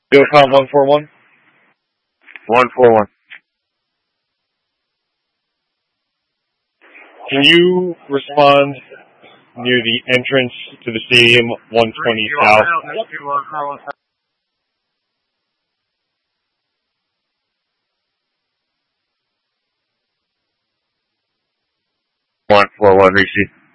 GoCom 141. 141. Can you respond near the entrance to the stadium, 120 South? 141, receive.